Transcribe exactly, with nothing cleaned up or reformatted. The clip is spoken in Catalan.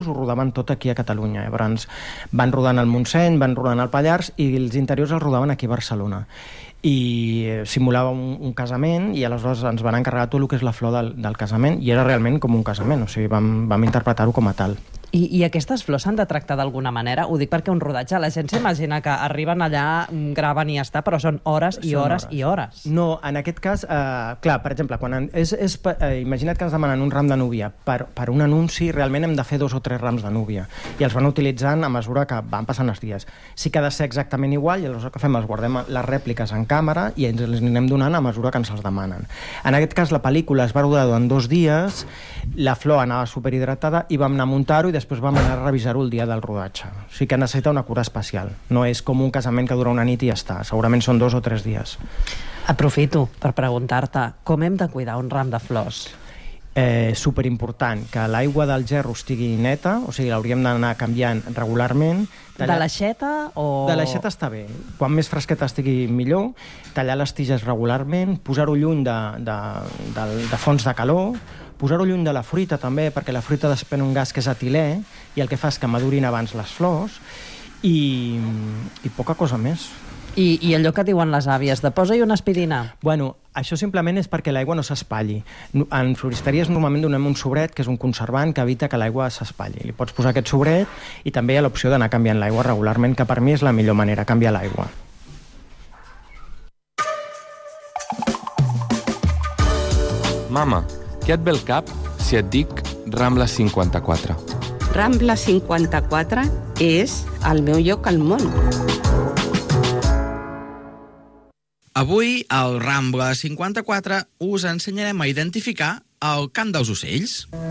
exteriors ho rodaven tot aquí a Catalunya. Llavors van rodant al Montseny, van rodant al Pallars i els interiors els rodaven aquí a Barcelona. I simulava un, un casament i aleshores ens van encarregar tot el que és la flor del, del casament i era realment com un casament, o sigui, vam, vam interpretar-ho com a tal. I, I aquestes flors s'han de tractar d'alguna manera? Ho dic perquè un rodatge, la gent s'imagina que arriben allà, graven i ja està, però són hores i Són hores, hores i hores. No, en aquest cas, eh, clar, per exemple, quan en, és, és, eh, imagina't que ens demanen un ram de núvia. Per, per un anunci realment hem de fer dos o tres rams de núvia i els van utilitzant a mesura que van passant els dies. Sí que ha de ser exactament igual i aleshores el que fem és guardem les rèpliques en càmera i ens les anem donant a mesura que ens els demanen. En aquest cas, la pel·lícula es va rodar durant dos dies, la flor anava superhidratada i vam anar a muntar-ho i després vam anar a revisar-ho el dia del rodatge. O sigui que necessita una cura especial. No és com un casament que dura una nit i ja està. Segurament són dos o tres dies. Aprofito per preguntar-te, com hem de cuidar un ram de flors? Eh, superimportant, que l'aigua del gerro estigui neta, o sigui, l'hauríem d'anar canviant regularment. Tallar... De l'aixeta o...? De l'aixeta està bé. Quan més fresqueta estigui millor, tallar les tiges regularment, posar-ho lluny de, de, de, de fonts de calor, posar-ho lluny de la fruita també, perquè la fruita desprèn un gas que és etilè i el que fa és que madurin abans les flors i, i poca cosa més. I, I allò que diuen les àvies, de posa-hi una aspirina. Bueno, això simplement és perquè l'aigua no s'espatlli. En floristeries normalment donem un sobret, que és un conservant que evita que l'aigua s'espatlli. Li pots posar aquest sobret i també hi ha l'opció d'anar canviant l'aigua regularment, que per mi és la millor manera, canviar l'aigua. Mama, què et ve al cap si et dic Rambla cinquanta-quatre? Rambla cinquanta-quatre és el meu lloc al món. Avui, al Rambla cinquanta-quatre, us ensenyarem a identificar el cant dels ocells.